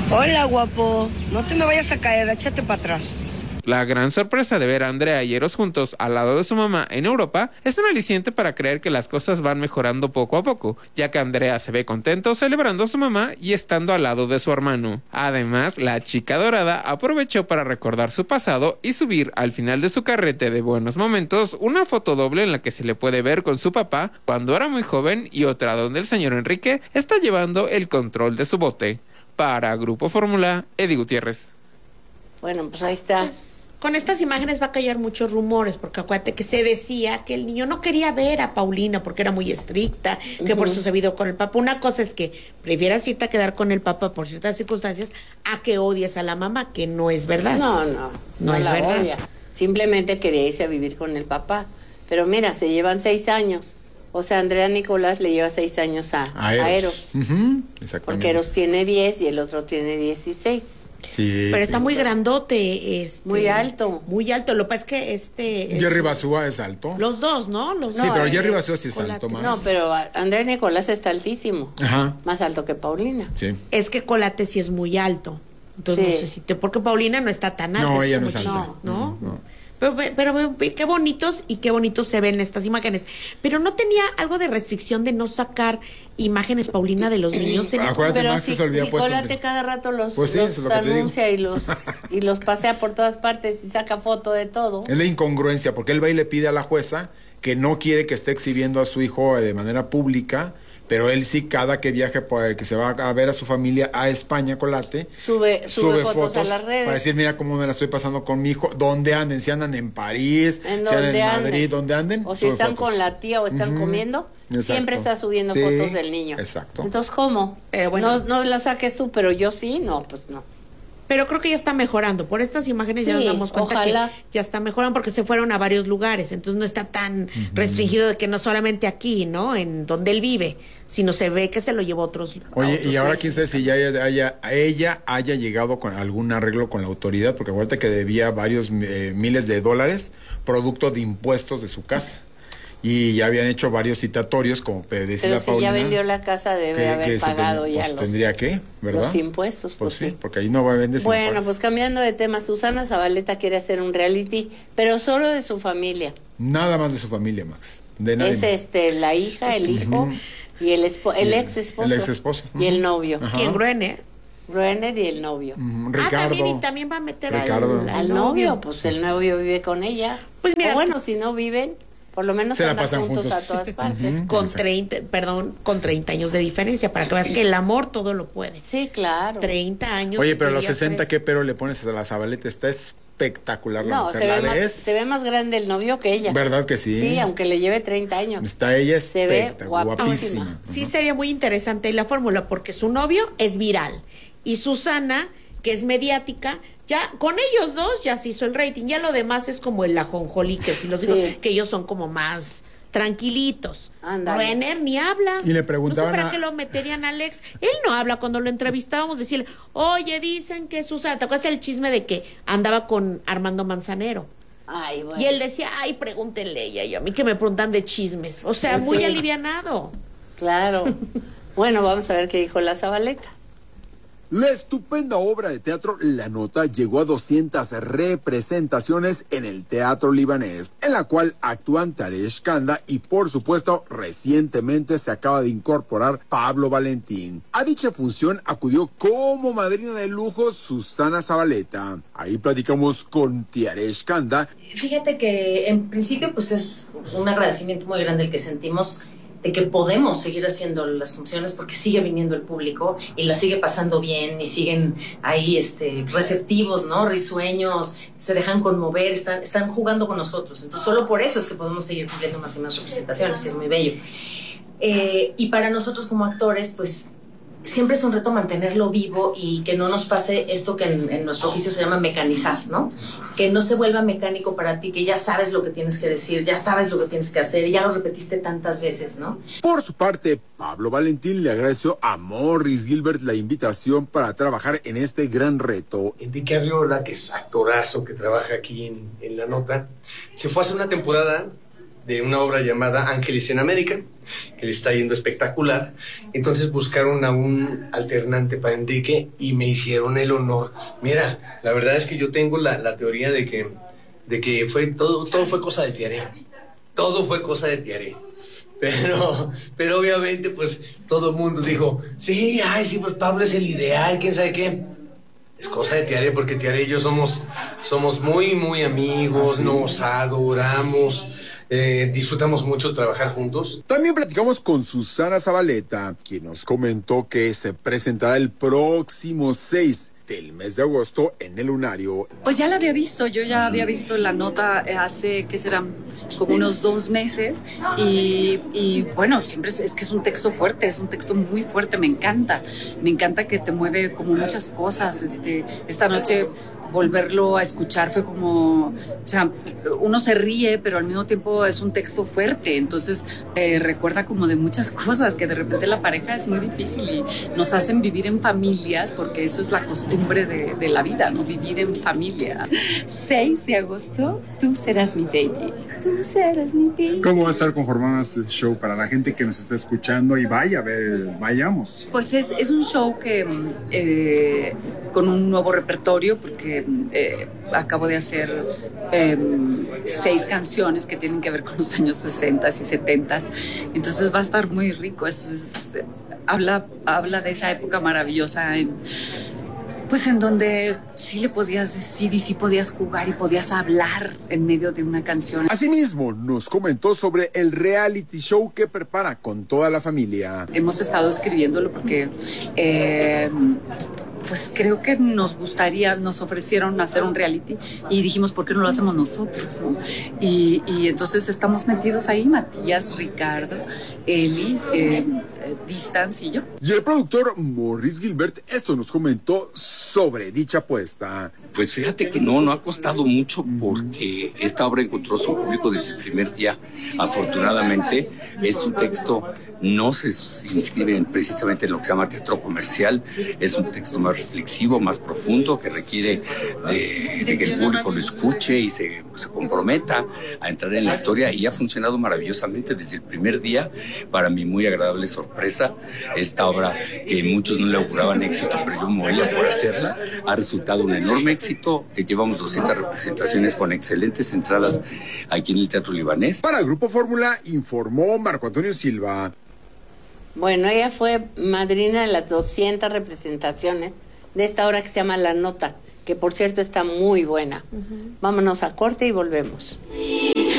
Hola, guapo. No te me vayas a caer, échate para atrás. La gran sorpresa de ver a Andrea y Eros juntos al lado de su mamá en Europa es un aliciente para creer que las cosas van mejorando poco a poco, ya que Andrea se ve contento celebrando a su mamá y estando al lado de su hermano. Además, la chica dorada aprovechó para recordar su pasado y subir al final de su carrete de buenos momentos una foto doble en la que se le puede ver con su papá cuando era muy joven y otra donde el señor Enrique está llevando el control de su bote. Para Grupo Fórmula, Eddie Gutiérrez. Bueno, pues ahí está. Con estas imágenes va a callar muchos rumores, porque acuérdate que se decía que el niño no quería ver a Paulina porque era muy estricta, que por eso se vio con el papá. Una cosa es que prefieras irte a quedar con el papá por ciertas circunstancias a que odies a la mamá, que no es verdad. No es la verdad. odia. Simplemente quería irse a vivir con el papá. Pero mira, se llevan 6 años. O sea, Andrea Nicolás le lleva 6 años a Eros. Exactamente. Porque Eros tiene 10 y el otro tiene 16. Sí, pero está muy grandote, muy alto. Muy alto. Lo que pasa es que Jerry Basúa es alto. los dos, ¿no? Sí, pero Jerry Basúa sí es alto más. No, pero Andrea Nicolás está altísimo. Ajá. Más alto que Paulina. Sí. Es que Colate sí es muy alto. Entonces no sé si porque Paulina no está tan alta. No, ella no es es como alta. ¿no? Pero qué bonitos y qué bonitos se ven estas imágenes. Pero no tenía algo de restricción de no sacar imágenes, Paulina, de los niños. Acuérdate, pero Max, se olvida Colate cada rato los sí, anuncia y los pasea por todas partes y saca foto de todo. Es la incongruencia, porque él va y le pide a la jueza que no quiere que esté exhibiendo a su hijo de manera pública, pero él sí, cada que viaje, que se va a ver a su familia a España, Colate, sube fotos a las redes. Para decir, mira cómo me la estoy pasando con mi hijo, dónde anden, si andan en París, si andan en Madrid, dónde anden. O si están con la tía o están comiendo, siempre está subiendo fotos del niño. Exacto. Entonces, ¿cómo? Bueno. No la saques tú, pero yo sí, no, pues no. Pero creo que ya está mejorando. Por estas imágenes ya nos damos cuenta que ya está mejorando porque se fueron a varios lugares. Entonces no está tan restringido de que no solamente aquí, ¿no? En donde él vive, sino se ve que se lo llevó a otros. Oye, y ahora quién sabe si ya ella haya llegado con algún arreglo con la autoridad, porque acuérdate que debía varios miles de dólares producto de impuestos de su casa. Y ya habían hecho varios citatorios, como decía la Paulina. Pero si ya vendió la casa, debe haber pagado ya los... ¿Tendría que, verdad? Los impuestos, pues sí. Porque ahí no va a vender. Bueno, pues cambiando de tema, Susana Zabaleta quiere hacer un reality, pero solo de su familia. Nada más de su familia, Max. De nadie. Es la hija, el hijo y el ex esposo. El ex esposo. Y el novio. ¿Quién? Gruener y el novio. Ricardo. también va a meter al novio. Pues el novio vive con ella. Pues mira, bueno, si no viven, por lo menos andan juntos a todas partes. Con 30 años de diferencia, para que veas que el amor todo lo puede. Sí, claro. 30 años. Oye, pero a los 60, ¿qué pero le pones a la Zabaleta? Está espectacular la mujer. Se ve más grande el novio que ella. ¿Verdad que sí? Sí, aunque le lleve 30 años. Está ella se ve guapísima. Sí, sería muy interesante la fórmula, porque su novio es viral y Susana, que es mediática, ya con ellos dos ya se hizo el rating. Ya lo demás es como el ajonjolí, que si los hijos, que ellos son como más tranquilitos. Gruner ni habla. Y le preguntaban no sé para qué lo meterían a Alex. Él no habla. Cuando lo entrevistábamos, decirle, oye, dicen que Susana, ¿te acuerdas el chisme de que andaba con Armando Manzanero? Ay, bueno. Y él decía, ay, pregúntenle ella y a mí que me preguntan de chismes. O sea, muy alivianado. Claro. Bueno, vamos a ver qué dijo la Zabaleta. La estupenda obra de teatro La Nota llegó a 200 representaciones en el Teatro Libanés, en la cual actúan Taresh Kanda y, por supuesto, recientemente se acaba de incorporar Pablo Valentín. A dicha función acudió como madrina de lujo Susana Zabaleta. Ahí platicamos con Taresh Kanda. Fíjate que en principio pues es un agradecimiento muy grande el que sentimos de que podemos seguir haciendo las funciones porque sigue viniendo el público y la sigue pasando bien y siguen ahí receptivos, ¿no? Risueños, se dejan conmover, están jugando con nosotros. Entonces solo por eso es que podemos seguir cumpliendo más y más representaciones y es muy bello. Y para nosotros como actores, pues siempre es un reto mantenerlo vivo y que no nos pase esto que en nuestro oficio se llama mecanizar, ¿no? Que no se vuelva mecánico para ti, que ya sabes lo que tienes que decir, ya sabes lo que tienes que hacer, ya lo repetiste tantas veces, ¿no? Por su parte, Pablo Valentín le agradeció a Morris Gilbert la invitación para trabajar en este gran reto. Enrique Arriola, que es actorazo, que trabaja aquí en La Nota, se fue hace una temporada de una obra llamada Ángeles en América, que le está yendo espectacular. Entonces buscaron a un alternante para Enrique y me hicieron el honor. Mira, la verdad es que yo tengo la teoría de que fue todo fue cosa de Tiaré. Todo fue cosa de Tiaré. Pero obviamente pues todo el mundo dijo, sí, pues Pablo es el ideal, quién sabe qué. Es cosa de Tiaré, porque Tiaré y yo somos muy, muy amigos, nos adoramos, disfrutamos mucho trabajar juntos. También platicamos con Susana Zabaleta, quien nos comentó que se presentará el próximo 6 del mes de agosto en el Lunario. Pues ya la había visto, yo ya había visto la nota hace, ¿qué serán? Como unos 2 meses y bueno, siempre es que es un texto fuerte, es un texto muy fuerte, me encanta que te mueve como muchas cosas. Esta noche volverlo a escuchar fue como, o sea, uno se ríe, pero al mismo tiempo es un texto fuerte, entonces recuerda como de muchas cosas, que de repente la pareja es muy difícil y nos hacen vivir en familias, porque eso es la costumbre de la vida, ¿no? Vivir en familia. 6 de agosto, tú serás mi baby, tú serás mi baby. ¿Cómo va a estar conformado este show para la gente que nos está escuchando y vaya a ver, vayamos? Pues es un show que con un nuevo repertorio, porque acabo de hacer 6 canciones que tienen que ver con los años 60 y 70, entonces va a estar muy rico. Habla de esa época maravillosa pues en donde sí le podías decir y sí podías jugar y podías hablar en medio de una canción. Asimismo, nos comentó sobre el reality show que prepara con toda la familia. Hemos estado escribiéndolo porque pues creo que nos ofrecieron hacer un reality y dijimos, ¿por qué no lo hacemos nosotros, no? Y entonces estamos metidos ahí, Matías, Ricardo, Eli, Distance y yo. Y el productor Maurice Gilbert esto nos comentó sobre dicha apuesta. Pues fíjate que no ha costado mucho, porque esta obra encontró su público desde el primer día. Afortunadamente es un texto, no se inscribe precisamente en lo que se llama teatro comercial, es un texto más reflexivo, más profundo, que requiere de que el público lo escuche y se comprometa a entrar en la historia, y ha funcionado maravillosamente desde el primer día. Para mí muy agradable sorpresa, esta obra que muchos no le auguraban éxito, pero yo moría por hacerla, ha resultado un enorme éxito. Llevamos 200 representaciones con excelentes entradas aquí en el Teatro Libanés. Para el Grupo Fórmula informó Marco Antonio Silva. Bueno, ella fue madrina de las 200 representaciones de esta obra que se llama La Nota, que por cierto está muy buena. Vámonos a corte y volvemos.